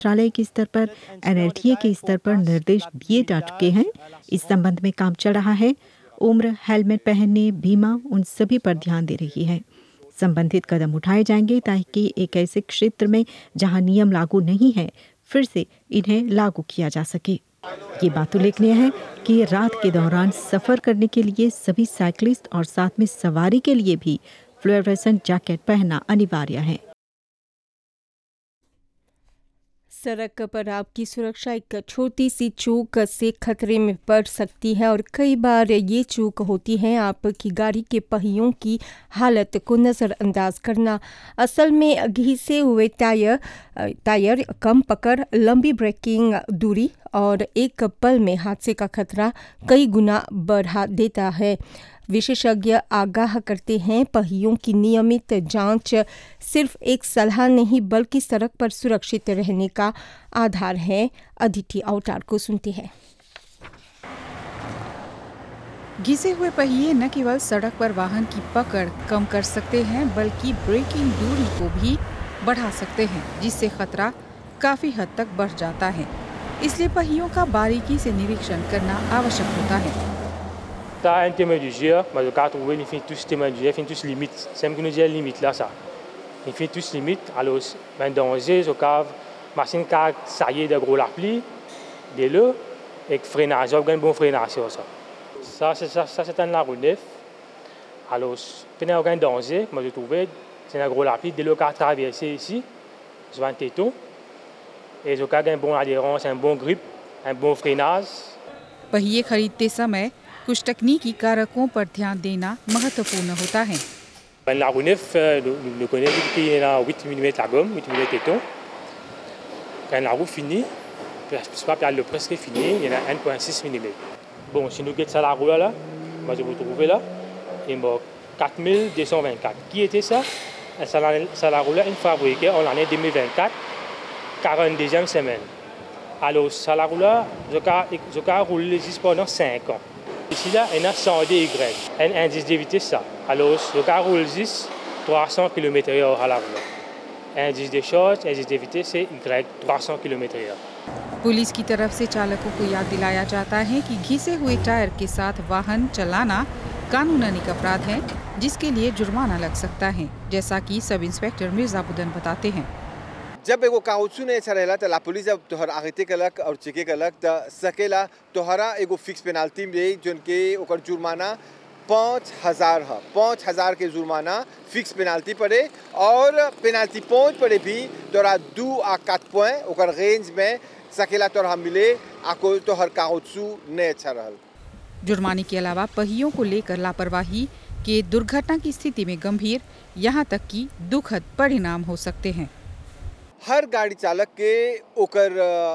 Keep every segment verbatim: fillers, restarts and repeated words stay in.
मंत्रालय के स्तर पर एन एल टी ए के स्तर पर निर्देश दिए जा चुके हैं। इस संबंध में काम चल रहा है। उम्र, हेलमेट पहनने, बीमा, उन सभी पर ध्यान दे रही है। संबंधित कदम उठाए जाएंगे ताकि एक ऐसे क्षेत्र में जहां नियम लागू नहीं है फिर से इन्हें लागू किया जा सके। ये बात उल्लेखनीय है कि रात के दौरान सफर करने के लिए सभी साइकिलिस्ट और साथ में सवारी के लिए भी फ्लोरोसेंट जैकेट पहनना अनिवार्य है। सड़क पर आपकी सुरक्षा एक छोटी सी चूक से खतरे में पड़ सकती है और कई बार ये चूक होती है आपकी गाड़ी के पहियों की हालत को नज़रअंदाज करना। असल में घिसे हुए टायर टायर कम पकड़, लंबी ब्रेकिंग दूरी और एक पल में हादसे का खतरा कई गुना बढ़ा देता है। विशेषज्ञ आगाह करते हैं पहियों की नियमित जांच सिर्फ एक सलाह नहीं बल्कि सड़क पर सुरक्षित रहने का आधार है। अदिति अवतार को सुनते हैं। घिसे हुए पहिए न केवल सड़क पर वाहन की पकड़ कम कर सकते हैं बल्कि ब्रेकिंग दूरी को भी बढ़ा सकते हैं, जिससे खतरा काफी हद तक बढ़ जाता है। इसलिए पहियों का बारीकी से निरीक्षण करना आवश्यक होता है। T'as un témoin du G A, mas le cas trouvé, ils finissent tous témoins du G A, ils finissent tous limite. C'est même que nous disons limite là, ça. Ils finissent tous limite. Alors, ben danger, ce cave, machine qui ça y est de gros la pli, de là, et freinage, on a un bon freinage sur ça. Ça, c'est ça, ça c'est un la roue neuf. Alors, il y a aucun danger, moi je trouvais, c'est un gros la pli, de là, qui traversé ici, sur un téton, et ce cas, un bon adhérence, un bon grip, un bon freinage. पहिए खरीदते समय कुछ तकनीकी कारकों पर ध्यान देना महत्वपूर्ण होता है। La roue neuf, nous connaissons qu'il y a huit millimètres la gomme, huit millimètres téton. Quand la roue finit, c'est pas le presque fini, il y en a un virgule six millimètres. Bon, si nous quittons ça la roue là, là, moi je vous trouve là, il y a quatre mille deux cent vingt-quatre. Qui était ça? Ça la, ça la roue là, une fabriquée en l'année deux mille vingt-quatre, quarante-deuxième semaine. Alors, ça la roue là, je vais rouler juste pendant cinq ans. Ici, là, il y a cent D Y, un indice de vitesse, ça. Alors, le car roule juste trois cents kilomètres heure à la roue. Indice de charge, indice de vitesse, c'est Y, trois cents kilomètres heure. Police की तरफ से चालकों को याद दिलाया जाता है कि घिसे हुए टायर के साथ वाहन चलाना कानूनन एक अपराध है, जिसके लिए जुर्माना लग सकता है, जैसा कि सब इंस्पेक्टर मिर्जाबुद्दीन बताते हैं। जब एगो काउचू नहीं अच्छा रहेला तो ला पुलिस जब तोहर आगते कलक और चेके कलक तो सकेला तोहरा एगो फिक्स पेनाल्टी में जोन के ओकर जुर्माना पाँच हजार है पाँच हजार के जुर्माना फिक्स पेनाल्टी पड़े और पेनाल्टी पहुँच पड़े भी तोरा दो आ काट पॉइंट ओकर रेंज में सकेला तोहरा मिले आको तोहर काउचू नहीं अच्छा रहल। जुर्माने के अलावा पहियों को लेकर लापरवाही के दुर्घटना की स्थिति में गंभीर यहाँ तक कि दुखद परिणाम हो सकते हैं। हर गाड़ी चालक के ओकर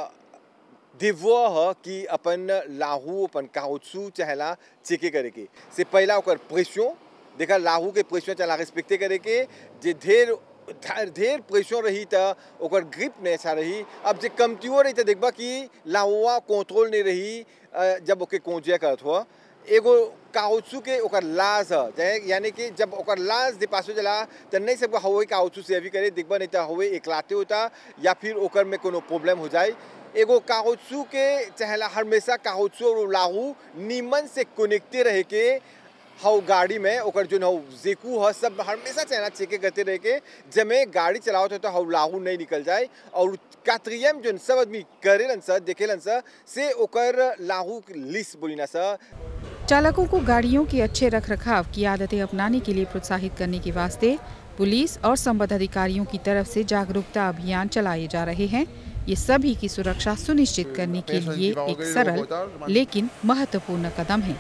देवो है कि अपन लाहू अपन काउचू चाहेला चेके करे के से पहला ओकर प्रेशर देखा लाहू के प्रेशर चला रिस्पेक्टे करे के जे ढेर ढेर प्रेशर रही तो ओकर ग्रिप नहीं अच्छा रही। अब जे कमतियो रही तो देखबा कि लाहुआ कंट्रोल नहीं रही जब ओके कोंजिया करत हुआ एगो काउचू के ओकर लाज है, यानी कि जब ओकर लाज दे पासो जला तो नहीं सबको हवे काउचू से अभी करे देखबा नहीं तो हवे एकलाते होता या फिर ओकर में कोनो प्रॉब्लम हो जाए। एगो काउचू के चाहेला हमेशा काउचू और लाहू नीमन से कनेक्टे रहे के हाउ गाड़ी में ओकर जो हाउ जेकू है सब हमेशा चाहेला चेके करते रहे के जमे गाड़ी चलावत हो तो हाउ लाहू नहीं निकल जाए और कात्रियम जो सब आदमी करेलन सा देखेलन सा से ओकर लाहू लिस्ट बोलिना सा। चालकों को गाड़ियों के अच्छे रखरखाव की आदतें अपनाने के लिए प्रोत्साहित करने के वास्ते पुलिस और संबद्ध अधिकारियों की तरफ से जागरूकता अभियान चलाए जा रहे हैं। ये सभी की सुरक्षा सुनिश्चित करने के लिए एक सरल लेकिन महत्वपूर्ण कदम है।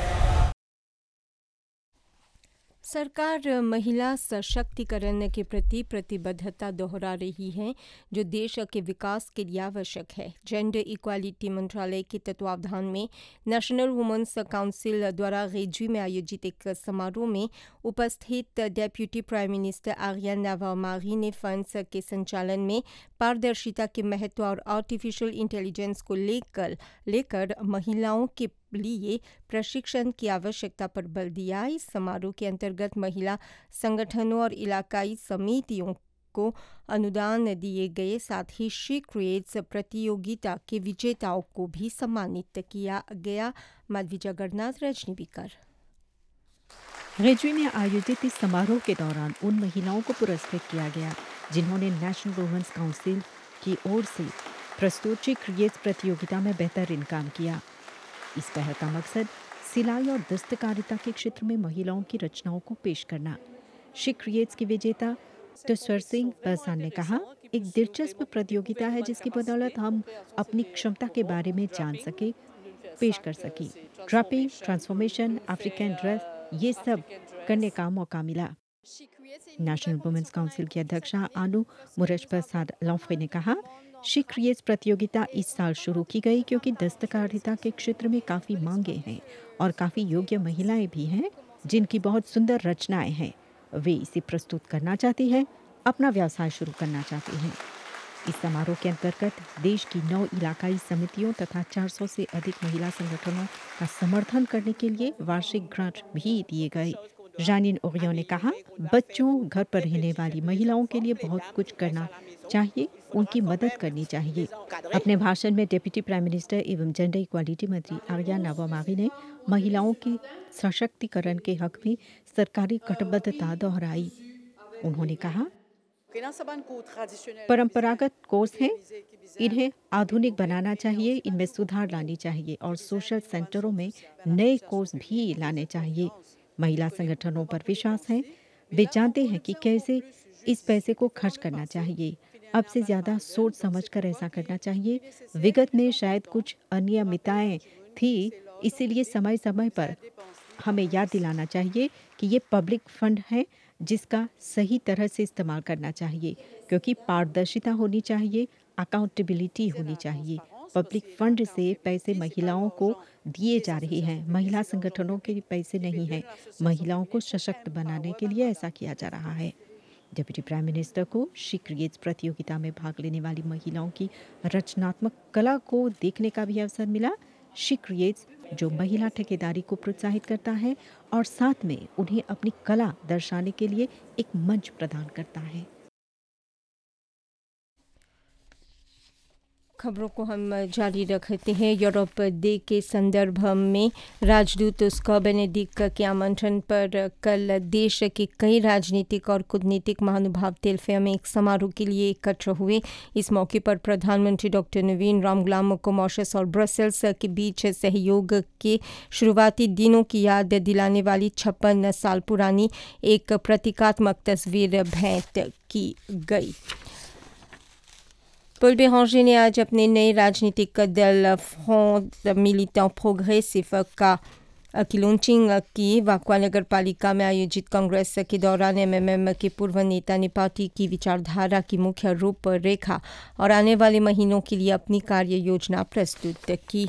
सरकार महिला सशक्तिकरण के प्रति प्रतिबद्धता दोहरा रही है, जो देश के विकास के लिए आवश्यक है। जेंडर इक्वालिटी मंत्रालय के तत्वावधान में नेशनल वुमेन्स काउंसिल द्वारा रेजी में आयोजित एक समारोह में उपस्थित डेप्यूटी प्राइम मिनिस्टर आर्यन नावामारी ने फंड्स के संचालन में पारदर्शिता के महत्व और आर्टिफिशियल इंटेलिजेंस को लेकर लेकर महिलाओं के लिए प्रशिक्षण की आवश्यकता पर बल दिया। इस समारोह के अंतर्गत महिला संगठनों और इलाकाई समितियों को अनुदान दिए गए। साथ ही शी क्रिएट्स प्रतियोगिता के विजेताओं को भी सम्मानित किया गया। माधवी जगन्नाथ, रजनी बिकर। रेजवी में आयोजित इस समारोह के दौरान उन महिलाओं को पुरस्कृत किया गया जिन्होंने नेशनल वुमेन्स काउंसिल की ओर से प्रस्तुत शी क्रिएट्स प्रतियोगिता में बेहतरीन काम किया। इस पहल का मकसद सिलाई और दस्तकारिता के क्षेत्र में महिलाओं की रचनाओं को पेश करना। शी क्रिएट्स की विजेता तस्वर सिंह बरसान ने कहा, एक दिलचस्प प्रतियोगिता है जिसकी बदौलत हम अपनी क्षमता के बारे में जान सके, पेश कर सके। ड्रापिंग, ट्रांसफॉर्मेशन, अफ्रीकन ड्रेस, ये सब करने का मौका मिला। नेशनल वुमेन्स काउंसिल की अध्यक्षा आनु मुरश प्रसाद लौफे ने कहा, शी क्रिएट्स प्रतियोगिता इस साल शुरू की गई क्योंकि दस्तकारिता के क्षेत्र में काफ़ी मांगे हैं और काफ़ी योग्य महिलाएं भी हैं जिनकी बहुत सुंदर रचनाएं हैं। वे इसे प्रस्तुत करना चाहती हैं, अपना व्यवसाय शुरू करना चाहती हैं। इस समारोह के अंतर्गत देश की नौ इलाकाई समितियों तथा चार सौ से अधिक महिला संगठनों का समर्थन करने के लिए वार्षिक ग्रांट भी दिए गए। जानिन ओरियो ने कहा, बच्चों, घर पर रहने वाली महिलाओं के लिए बहुत कुछ करना चाहिए, उनकी मदद करनी चाहिए। अपने भाषण में डिप्टी प्राइम मिनिस्टर एवं जेंडर इक्वालिटी मंत्री आर्या नावामारी ने महिलाओं के सशक्तिकरण के हक में सरकारी कटिबद्धता दोहराई। उन्होंने कहा, परंपरागत कोर्स हैं, इन्हें आधुनिक बनाना चाहिए, इनमें सुधार लानी चाहिए और सोशल सेंटरों में नए कोर्स भी लाने चाहिए। महिला संगठनों पर विश्वास है, वे जानते हैं कि कैसे इस पैसे को खर्च करना चाहिए। अब से ज़्यादा सोच समझकर ऐसा करना चाहिए। विगत में शायद कुछ अनियमितताएं थी, इसीलिए समय समय पर हमें याद दिलाना चाहिए कि ये पब्लिक फंड है जिसका सही तरह से इस्तेमाल करना चाहिए, क्योंकि पारदर्शिता होनी चाहिए, अकाउंटेबिलिटी होनी चाहिए। पब्लिक फंड से पैसे महिलाओं को दिए जा रहे हैं, महिला संगठनों के पैसे नहीं हैं। महिलाओं को सशक्त बनाने के लिए ऐसा किया जा रहा है। डिप्टी प्राइम मिनिस्टर को शी क्रिएट्स प्रतियोगिता में भाग लेने वाली महिलाओं की रचनात्मक कला को देखने का भी अवसर मिला। शी क्रिएट्स जो महिला ठेकेदारी को प्रोत्साहित करता है और साथ में उन्हें अपनी कला दर्शाने के लिए एक मंच प्रदान करता है। खबरों को हम जारी रखते हैं। यूरोप डे के संदर्भ में राजदूत स्कॉ बेनेडिक्ट के आमंत्रण पर कल देश के कई राजनीतिक और कूटनीतिक महानुभाव तेलफिया में एक समारोह के लिए एकत्र हुए। इस मौके पर प्रधानमंत्री डॉक्टर नवीन रामगुलाम को मॉरिशस और ब्रसेल्स के बीच सहयोग के शुरुआती दिनों की याद दिलाने वाली छप्पन साल पुरानी एक प्रतीकात्मक तस्वीर भेंट की गई। पॉल बेरांगे ने आज अपने नए राजनीतिक दल फ्रंट मिलिटेंट प्रोग्रेसिव का की लॉन्चिंग की। वाकवा नगर पालिका में आयोजित कांग्रेस के दौरान एमएमएम के पूर्व नेता ने पार्टी की विचारधारा की मुख्य रूपरेखा और आने वाले महीनों के लिए अपनी कार्य योजना प्रस्तुत की।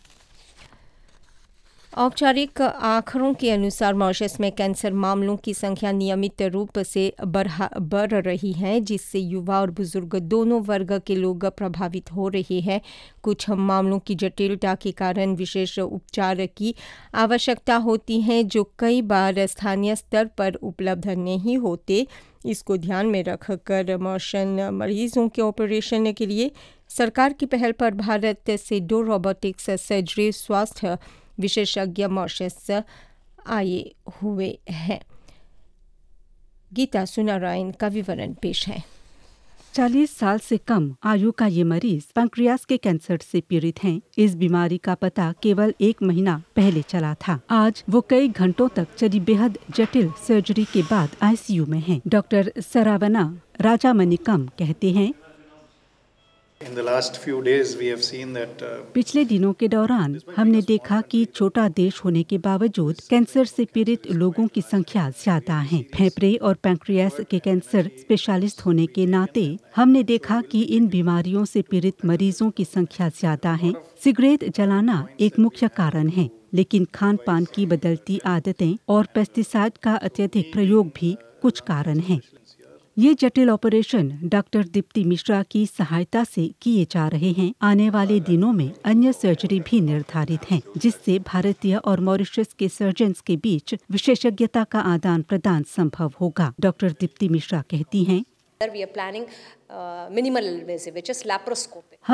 औपचारिक आंकड़ों के अनुसार मॉरिशस में कैंसर मामलों की संख्या नियमित रूप से बढ़ बढ़ रही है, जिससे युवा और बुजुर्ग दोनों वर्ग के लोग प्रभावित हो रहे हैं। कुछ मामलों की जटिलता के कारण विशेष उपचार की आवश्यकता होती है, जो कई बार स्थानीय स्तर पर उपलब्ध नहीं होते। इसको ध्यान में रखकर मॉरिशन मरीजों के ऑपरेशन के लिए सरकार की पहल पर भारत से दो रोबोटिक्स सर्जरी स्वास्थ्य विशेषज्ञ मॉरिशस आए हुए हैं। गीता सुनारायण का विवरण पेश है। चालीस साल से कम आयु का ये मरीज पैंक्रियास के कैंसर से पीड़ित हैं। इस बीमारी का पता केवल एक महीना पहले चला था। आज वो कई घंटों तक चली बेहद जटिल सर्जरी के बाद आईसीयू में हैं। डॉक्टर सरावना राजामणिकम कहते हैं, In the last few days we have seen that uh, पिछले दिनों के दौरान हमने देखा कि छोटा देश होने के बावजूद कैंसर से पीड़ित लोगों की संख्या ज्यादा है। फेफड़े और पैंक्रियास के कैंसर स्पेशलिस्ट होने के नाते हमने देखा कि इन बीमारियों से पीड़ित मरीजों की संख्या ज्यादा है। सिगरेट जलाना एक मुख्य कारण है, लेकिन खान पान की बदलती आदतें और पेस्टिसाइड का अत्यधिक प्रयोग भी कुछ कारण हैं। ये जटिल ऑपरेशन डॉक्टर दीप्ति मिश्रा की सहायता से किए जा रहे हैं। आने वाले दिनों में अन्य सर्जरी भी निर्धारित हैं, जिससे भारतीय और मॉरिशस के सर्जन्स के बीच विशेषज्ञता का आदान प्रदान संभव होगा। डॉक्टर दीप्ति मिश्रा कहती हैं, We are planning uh, minimal invasive, which is laparoscopic.